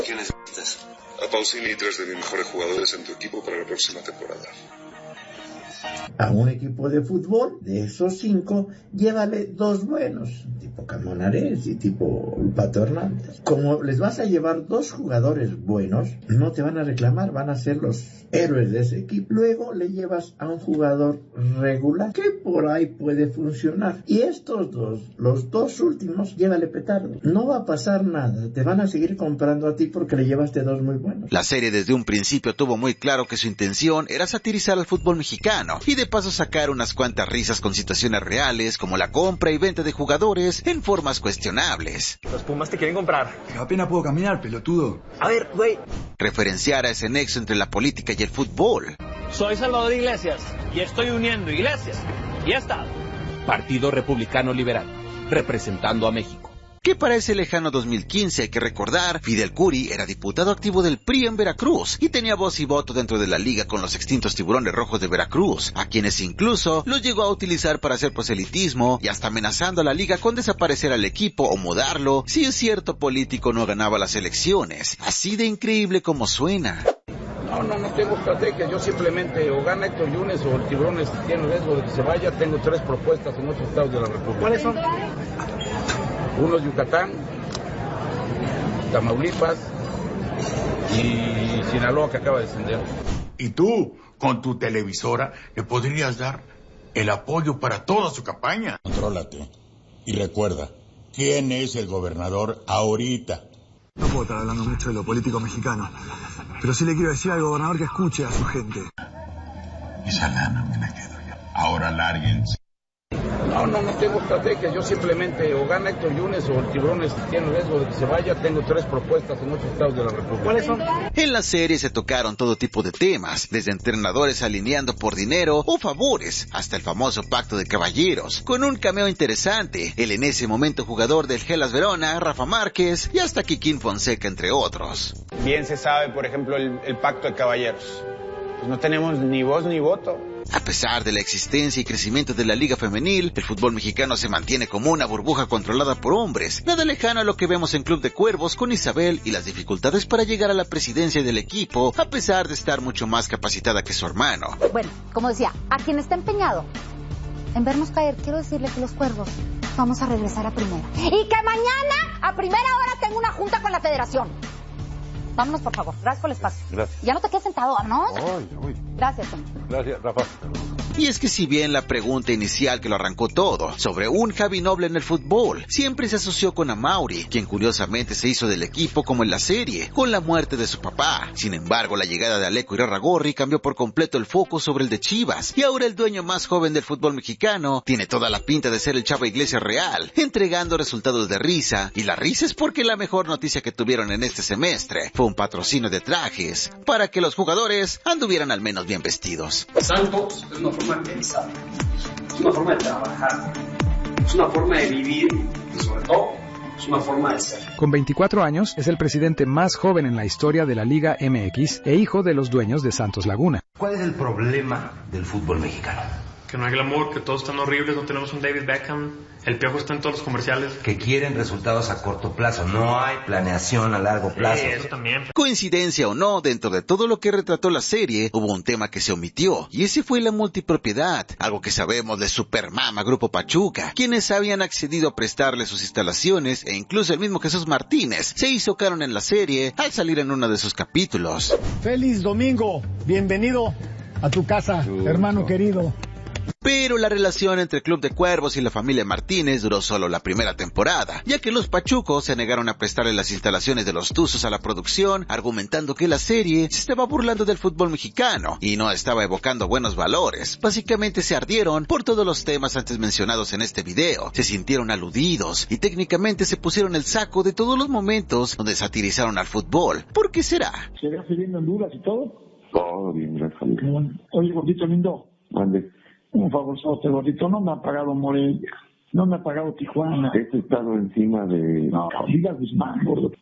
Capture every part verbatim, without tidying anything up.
¿Qué necesitas? A Pausini y tres de mis mejores jugadores en tu equipo para la próxima temporada. A un equipo de fútbol, de esos cinco, llévale dos buenos, tipo Camonares y tipo Pato Hernández. Como les vas a llevar dos jugadores buenos, no te van a reclamar, van a ser los héroes de ese equipo. Luego le llevas a un jugador regular, que por ahí puede funcionar. Y estos dos, los dos últimos, llévale petardo. No va a pasar nada, te van a seguir comprando a ti porque le llevaste dos muy buenos. La serie desde un principio tuvo muy claro que su intención era satirizar al fútbol mexicano y de paso sacar unas cuantas risas con situaciones reales como la compra y venta de jugadores en formas cuestionables. Los Pumas te quieren comprar. Pero apenas puedo caminar, pelotudo. A ver, güey. Referenciar a ese nexo entre la política y el fútbol. Soy Salvador Iglesias y estoy uniendo iglesias y Estado. Partido Republicano Liberal, representando a México. Que para ese lejano dos mil quince hay que recordar, Fidel Curi era diputado activo del P R I en Veracruz y tenía voz y voto dentro de la liga con los extintos Tiburones Rojos de Veracruz, a quienes incluso los llegó a utilizar para hacer proselitismo y hasta amenazando a la liga con desaparecer al equipo o mudarlo si un cierto político no ganaba las elecciones. Así de increíble como suena. No, no, no tengo estrategia, yo simplemente o gana Héctor Yunes o el Tiburones tiene riesgo de que se vaya. Tengo tres propuestas en otros estados de la República. ¿Cuáles son? Uno es Yucatán, Tamaulipas y Sinaloa, que acaba de descender. Y tú, con tu televisora, le podrías dar el apoyo para toda su campaña. Contrólate y recuerda, ¿quién es el gobernador ahorita? No puedo estar hablando mucho de lo político mexicano, pero sí le quiero decir al gobernador que escuche a su gente. Esa lana me la quedo yo. Ahora lárguense. No, no, no tengo estrategia, yo simplemente o gana Héctor Yunes o el Tiburones tiene riesgo de que se vaya. Tengo tres propuestas en otros estados de la República. ¿Cuáles son? En la serie se tocaron todo tipo de temas, desde entrenadores alineando por dinero o favores, hasta el famoso pacto de caballeros, con un cameo interesante, el en ese momento jugador del Hellas Verona, Rafa Márquez, y hasta Kikín Fonseca, entre otros. Bien se sabe, por ejemplo, el, el pacto de caballeros. Pues no tenemos ni voz ni voto. A pesar de la existencia y crecimiento de la liga femenil, el fútbol mexicano se mantiene como una burbuja controlada por hombres, nada lejano a lo que vemos en Club de Cuervos con Isabel y las dificultades para llegar a la presidencia del equipo, a pesar de estar mucho más capacitada que su hermano. Bueno, como decía, a quien está empeñado en vernos caer, quiero decirle que los Cuervos vamos a regresar a primera. Y que mañana a primera hora tengo una junta con la federación. Vámonos, por favor. Gracias por el espacio. Gracias. Ya no te quedes sentado, ¿no? Ay, uy. Gracias, Tom. Gracias, Rafa. Y es que si bien la pregunta inicial que lo arrancó todo, sobre un Javi Noble en el fútbol, siempre se asoció con Amaury, quien curiosamente se hizo del equipo como en la serie, con la muerte de su papá. Sin embargo, la llegada de Aleco Irarrágorri cambió por completo el foco sobre el de Chivas, y ahora el dueño más joven del fútbol mexicano tiene toda la pinta de ser el Chava Iglesias real, entregando resultados de risa, y la risa es porque la mejor noticia que tuvieron en este semestre fue un patrocinio de trajes, para que los jugadores anduvieran al menos bien vestidos. Santos es una forma de pensar, es una forma de trabajar, es una forma de vivir y sobre todo es una forma de ser. Con veinticuatro años es el presidente más joven en la historia de la Liga M X e hijo de los dueños de Santos Laguna. ¿Cuál es el problema del fútbol mexicano? Que no hay glamour, que todos están horribles, no tenemos un David Beckham, el Piojo está en todos los comerciales. Que quieren resultados a corto plazo, no hay planeación a largo plazo. Sí, eso también. Coincidencia o no, dentro de todo lo que retrató la serie, hubo un tema que se omitió, y ese fue la multipropiedad, algo que sabemos de Supermama Grupo Pachuca, quienes habían accedido a prestarle sus instalaciones, e incluso el mismo Jesús Martínez se hizo canon en la serie al salir en uno de sus capítulos. Feliz domingo, bienvenido a tu casa, uh, hermano querido. Pero la relación entre Club de Cuervos y la familia Martínez duró solo la primera temporada, ya que los pachucos se negaron a prestarle las instalaciones de los Tuzos a la producción, argumentando que la serie se estaba burlando del fútbol mexicano y no estaba evocando buenos valores. Básicamente se ardieron por todos los temas antes mencionados en este video, se sintieron aludidos y técnicamente se pusieron el saco de todos los momentos donde satirizaron al fútbol. ¿Por qué será? ¿Se ve viviendo en Honduras y todo? Todo bien, gracias. Oye, gordito lindo. ¿Dónde? Un favorzote, gordito, no me ha pagado Morelia, no me ha pagado Tijuana. He estado encima de... No, diga Guzmán, gordo.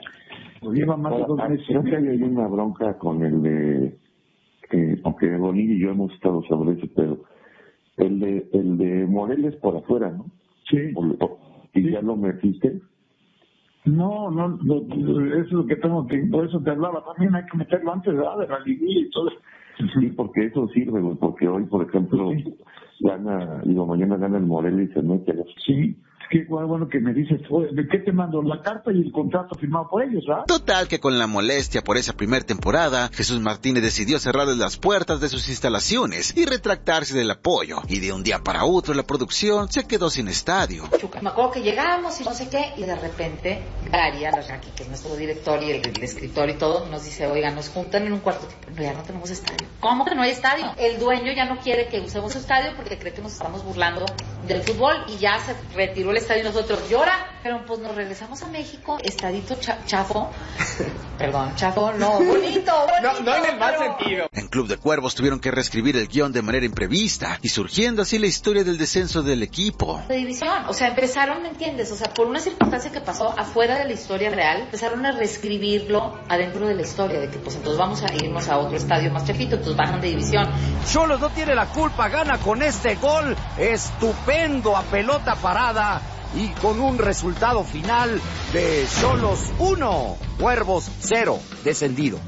Lleva más de dos meses. Creo que hay una bronca con el de... Eh, aunque Bonilla y yo hemos estado sobre eso, pero el de el de Morelia es por afuera, ¿no? Sí. O, o, ¿Y sí. ya lo metiste? No, no, lo, eso es lo que tengo que, por eso te hablaba, también hay que meterlo antes de, de la liguilla y todo. Sí, porque eso sirve, güey, porque hoy, por ejemplo, sí. gana, digo, mañana gana el Morelia y se mete. Sí. Qué bueno que me dices, ¿de qué te mando? La carta y el contrato firmado por ellos, ¿verdad? Total que con la molestia por esa primera temporada, Jesús Martínez decidió cerrarles las puertas de sus instalaciones y retractarse del apoyo. Y de un día para otro la producción se quedó sin estadio. Me acuerdo que llegamos y no sé qué, y de repente Aria, aquí, que es nuestro director y el, el escritor y todo, nos dice, oigan, nos juntan en un cuarto. Pero ya no tenemos estadio. ¿Cómo que no hay estadio? El dueño ya no quiere que usemos su estadio porque cree que nos estamos burlando del fútbol y ya se retiró el estadio y nosotros llora, pero pues nos regresamos a México, estadito cha- chafo, perdón, chafo, no, bonito, bonito. No, no en el mal pero... sentido. En Club de Cuervos tuvieron que reescribir el guión de manera imprevista y surgiendo así la historia del descenso del equipo. De división, o sea, empezaron, ¿me entiendes? O sea, por una circunstancia que pasó afuera de la historia real, empezaron a reescribirlo adentro de la historia, de que pues entonces vamos a irnos a otro estadio más chafito, entonces bajan de división. Xolos no tiene la culpa, gana con este gol estupendo a pelota parada. Y con un resultado final de Xolos uno, Cuervos cero, descendido.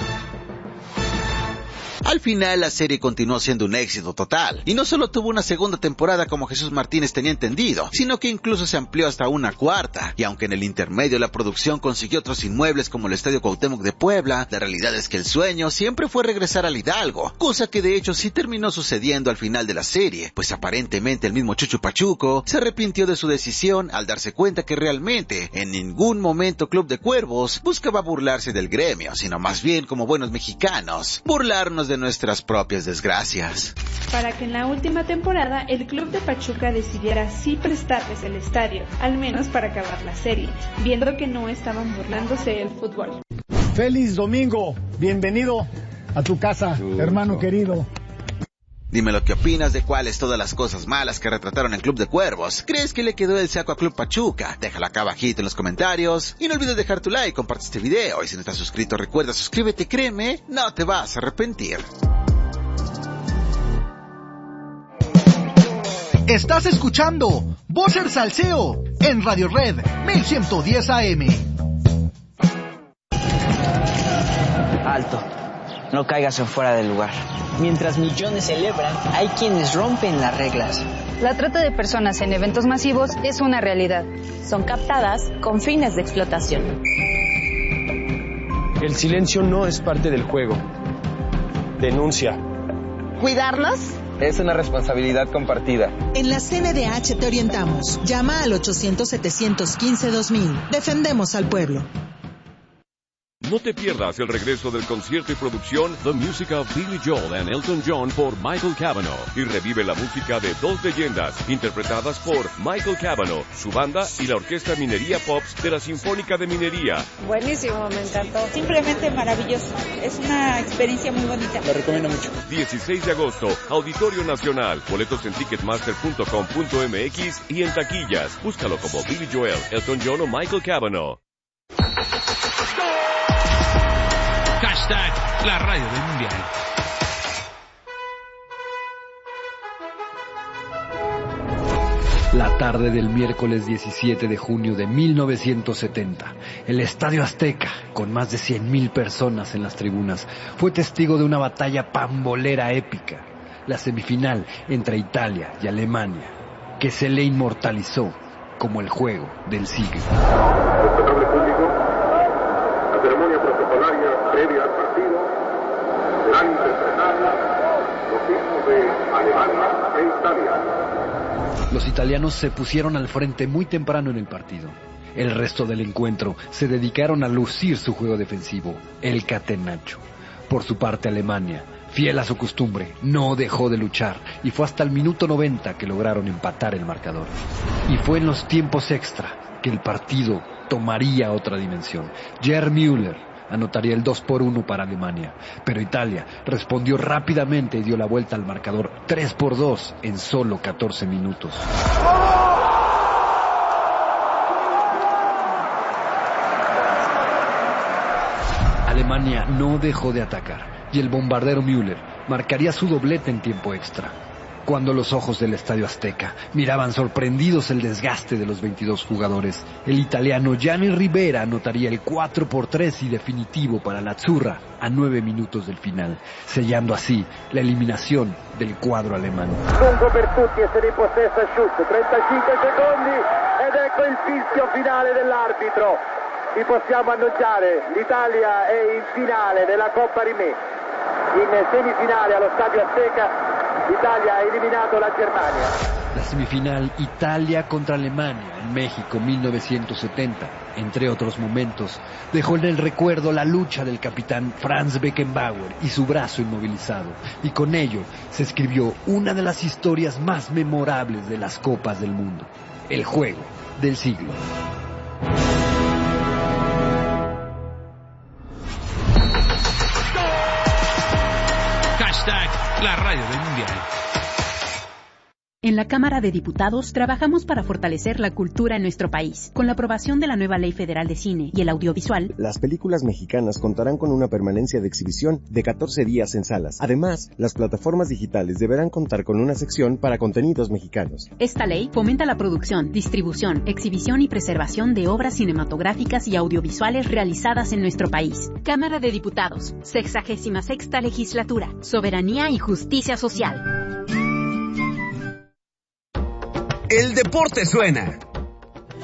Al final la serie continuó siendo un éxito total, y no solo tuvo una segunda temporada como Jesús Martínez tenía entendido, sino que incluso se amplió hasta una cuarta, y aunque en el intermedio la producción consiguió otros inmuebles como el Estadio Cuauhtémoc de Puebla, la realidad es que el sueño siempre fue regresar al Hidalgo, cosa que de hecho sí terminó sucediendo al final de la serie, pues aparentemente el mismo Chucho Pachuco se arrepintió de su decisión al darse cuenta que realmente en ningún momento Club de Cuervos buscaba burlarse del gremio, sino más bien como buenos mexicanos, burlarnos de nuestras propias desgracias. Para que en la última temporada el club de Pachuca decidiera sí prestarles el estadio, al menos para acabar la serie, viendo que no estaban burlándose del fútbol. Feliz domingo, bienvenido a tu casa, uh, hermano uh. querido. Dime lo que opinas de cuáles todas las cosas malas que retrataron en Club de Cuervos. ¿Crees que le quedó el saco a Club Pachuca? Déjalo acá abajito en los comentarios. Y no olvides dejar tu like, comparte este video. Y si no estás suscrito, recuerda suscríbete, créeme, no te vas a arrepentir. Estás escuchando Boxer Salseo en Radio Red mil ciento diez A M. Alto, no caigas en fuera del lugar. Mientras millones celebran, hay quienes rompen las reglas. La trata de personas en eventos masivos es una realidad. Son captadas con fines de explotación. El silencio no es parte del juego. Denuncia. ¿Cuidarnos? Es una responsabilidad compartida. En la C N D H te orientamos. Llama al ochocientos, setecientos quince, dos mil. Defendemos al pueblo. No te pierdas el regreso del concierto y producción The Music of Billy Joel and Elton John por Michael Cavanaugh y revive la música de dos leyendas interpretadas por Michael Cavanaugh, su banda y la Orquesta Minería Pops de la Sinfónica de Minería. Buenísimo, me encantó. Simplemente maravilloso. Es una experiencia muy bonita. Lo recomiendo mucho. dieciséis de agosto, Auditorio Nacional. Boletos en ticketmaster punto com punto m x y en taquillas. Búscalo como Billy Joel, Elton John o Michael Cavanaugh. Hashtag la radio del mundial. La tarde del miércoles diecisiete de junio de mil novecientos setenta, el Estadio Azteca, con más de cien mil personas en las tribunas, fue testigo de una batalla pambolera épica, la semifinal entre Italia y Alemania, que se le inmortalizó como el juego del siglo. Respetable público, la ceremonia protocolaria previa al partido será interpretada los himnos de Alemania e Italia. Los italianos se pusieron al frente muy temprano en el partido. El resto del encuentro se dedicaron a lucir su juego defensivo, el catenaccio. Por su parte, Alemania, fiel a su costumbre, no dejó de luchar y fue hasta el minuto noventa que lograron empatar el marcador. Y fue en los tiempos extra que el partido tomaría otra dimensión. Gerd Müller anotaría el dos por uno para Alemania, pero Italia respondió rápidamente y dio la vuelta al marcador tres por dos en solo catorce minutos. Alemania no dejó de atacar y el bombardero Müller marcaría su doblete en tiempo extra. cuando los ojos del Estadio Azteca miraban sorprendidos el desgaste de los veintidós jugadores. El italiano Gianni Rivera anotaría el cuatro por tres y definitivo para la Azzurra a nueve minutos del final, sellando así la eliminación del cuadro alemán. Lungo per tutti e se ne impossessa Schutt, trentacinque secondi ed ecco il fischio finale dell'arbitro. Vi possiamo annunciare, l'Italia è in finale della Coppa Rimè. In semifinale allo Stadio Azteca Italia ha eliminato la Germania. La semifinal Italia contra Alemania en México mil novecientos setenta, entre otros momentos, dejó en el recuerdo la lucha del capitán Franz Beckenbauer y su brazo inmovilizado, y con ello se escribió una de las historias más memorables de las Copas del Mundo, el juego del siglo. Hashtag la radio del mundial. En la Cámara de Diputados trabajamos para fortalecer la cultura en nuestro país. Con la aprobación de la nueva Ley Federal de Cine y el Audiovisual, las películas mexicanas contarán con una permanencia de exhibición de catorce días en salas. Además, las plataformas digitales deberán contar con una sección para contenidos mexicanos. Esta ley fomenta la producción, distribución, exhibición y preservación de obras cinematográficas y audiovisuales realizadas en nuestro país. Cámara de Diputados, sexagésima sexta legislatura, soberanía y justicia social. El deporte suena.